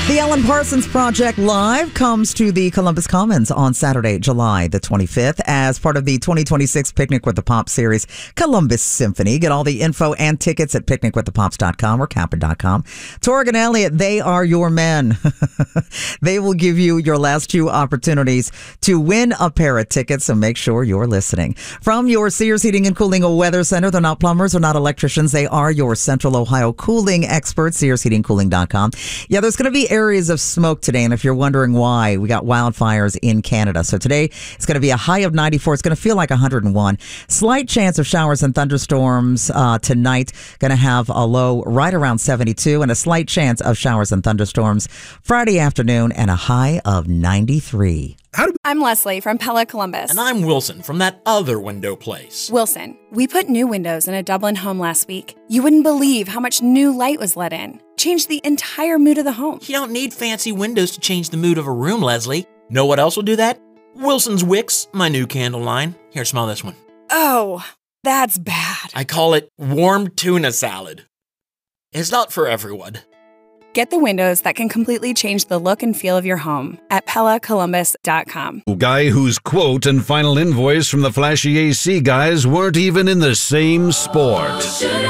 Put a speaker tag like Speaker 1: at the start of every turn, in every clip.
Speaker 1: The Alan Parsons Project Live comes to the Columbus Commons on Saturday, July the 25th as part of the 2026 Picnic with the Pops series, Columbus Symphony. Get all the info and tickets at picnicwiththepops.com or kappa.com. Torg and Elliott, they are your men. They will give you your last two opportunities to win a pair of tickets, so make sure you're listening. From your Sears Heating and Cooling Weather Center, they're not plumbers or not electricians. They are your Central Ohio cooling experts, SearsHeatingCooling.com. Yeah, there's going to be areas of smoke today, and if you're wondering why, we got wildfires in Canada. So today it's going to be a high of 94. It's going to feel like 101. Slight chance of showers and thunderstorms tonight. Going to have a low right around 72 and a slight chance of showers and thunderstorms Friday afternoon and a high of 93.
Speaker 2: I'm Leslie from Pella Columbus.
Speaker 3: And I'm Wilson from that other window place.
Speaker 2: Wilson, we put new windows in a Dublin home last week. You wouldn't believe how much new light was let in. Changed the entire mood of the home.
Speaker 3: You don't need fancy windows to change the mood of a room, Leslie. Know what else will do that? Wilson's Wicks, my new candle line. Here, smell this one.
Speaker 2: Oh, that's bad.
Speaker 3: I call it warm tuna salad. It's not for everyone.
Speaker 2: Get the windows that can completely change the look and feel of your home at PellaColumbus.com.
Speaker 4: Guy whose quote and final invoice from the flashy AC guys weren't even in the same sport.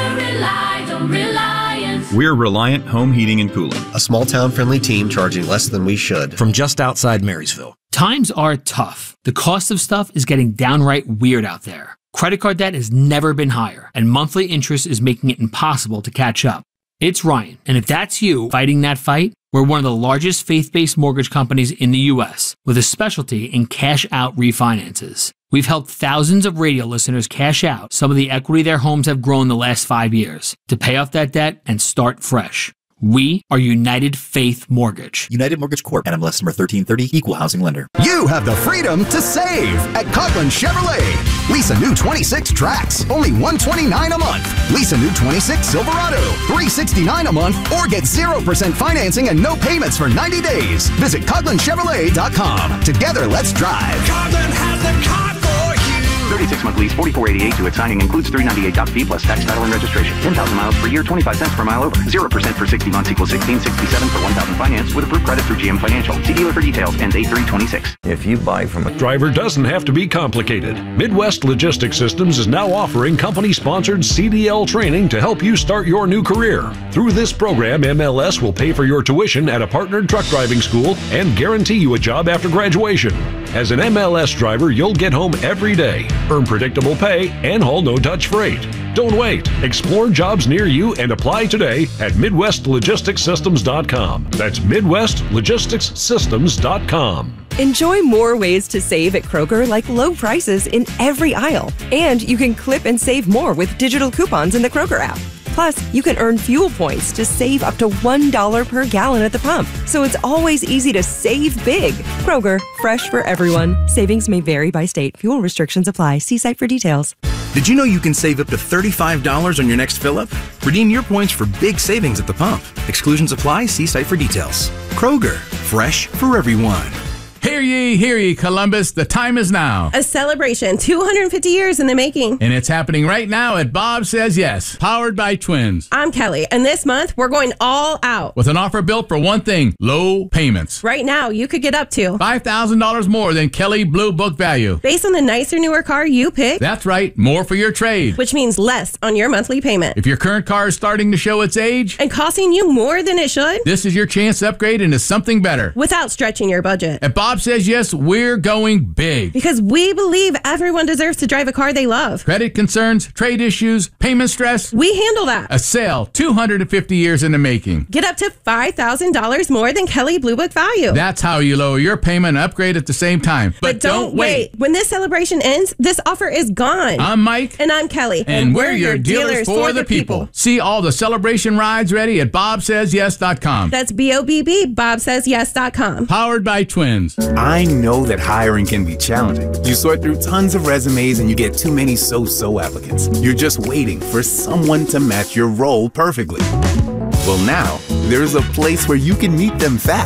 Speaker 5: We're Reliant Home Heating and Cooling,
Speaker 6: a small town friendly team charging less than we should.
Speaker 7: From just outside Marysville.
Speaker 8: Times are tough. The cost of stuff is getting downright weird out there. Credit card debt has never been higher, and monthly interest is making it impossible to catch up. It's Ryan, and if that's you fighting that fight, we're one of the largest faith-based mortgage companies in the U.S. with a specialty in cash-out refinances. We've helped thousands of radio listeners cash out some of the equity their homes have grown the last 5 years to pay off that debt and start fresh. We are United Faith Mortgage.
Speaker 9: United Mortgage Corp. NMLS number 1330, Equal Housing Lender.
Speaker 10: You have the freedom to save at Coughlin Chevrolet. Lease a new 26 Trax, only $129 a month. Lease a new 26 Silverado, $369 a month, or get 0% financing and no payments for 90 days. Visit CoughlinChevrolet.com. Together, let's drive.
Speaker 11: Coughlin has the car for you.
Speaker 12: 36-month lease, $44.88 to its signing, includes $398 doc fee plus tax, title, and registration. 10,000 miles per year, 25 cents per mile over. 0% for 60 months equals $16.67 for 1,000 finance with approved credit through GM Financial. See dealer for details. Ends 8/3/26.
Speaker 13: If you buy from a
Speaker 14: driver, doesn't have to be complicated. Midwest Logistics Systems is now offering company-sponsored CDL training to help you start your new career. Through this program, MLS will pay for your tuition at a partnered truck driving school and guarantee you a job after graduation. As an MLS driver, you'll get home every day, earn predictable pay, and haul no-touch freight. Don't wait. Explore jobs near you and apply today at MidwestLogisticsSystems.com. That's MidwestLogisticsSystems.com.
Speaker 15: Enjoy more ways to save at Kroger, like low prices in every aisle. And you can clip and save more with digital coupons in the Kroger app. Plus, you can earn fuel points to save up to $1 per gallon at the pump. So it's always easy to save big. Kroger, fresh for everyone. Savings may vary by state. Fuel restrictions apply. See site for details.
Speaker 9: Did you know you can save up to $35 on your next fill-up? Redeem your points for big savings at the pump. Exclusions apply. See site for details. Kroger, fresh for everyone.
Speaker 16: Hear ye, Columbus, the time is now.
Speaker 17: A celebration, 250 years in the making.
Speaker 16: And it's happening right now at Bob Says Yes, powered by Twins.
Speaker 17: I'm Kelly, and this month we're going all out.
Speaker 16: With an offer built for one thing, low payments.
Speaker 17: Right now, you could get up to
Speaker 16: $5,000 more than Kelly Blue Book value.
Speaker 17: Based on the nicer, newer car you pick.
Speaker 16: That's right, more for your trade.
Speaker 17: Which means less on your monthly payment.
Speaker 16: If your current car is starting to show its age.
Speaker 17: And costing you more than it should.
Speaker 16: This is your chance to upgrade into something better.
Speaker 17: Without stretching your budget.
Speaker 16: At Bob Says Yes, we're going big.
Speaker 17: Because we believe everyone deserves to drive a car they love.
Speaker 16: Credit concerns, trade issues, payment stress.
Speaker 17: We handle that.
Speaker 16: A sale 250 years in the making.
Speaker 17: Get up to $5,000 more than Kelly Blue Book value.
Speaker 16: That's how you lower your payment and upgrade at the same time.
Speaker 17: But don't wait. When this celebration ends, this offer is gone.
Speaker 16: I'm Mike.
Speaker 17: And I'm Kelly.
Speaker 16: And we're your dealers for the people. See all the celebration rides ready at BobSaysYes.com.
Speaker 17: That's BOBB, BobSaysYes.com.
Speaker 16: Powered by Twins.
Speaker 18: I know that hiring can be challenging. You sort through tons of resumes and you get too many so-so applicants. You're just waiting for someone to match your role perfectly. Well, now, there's a place where you can meet them fast.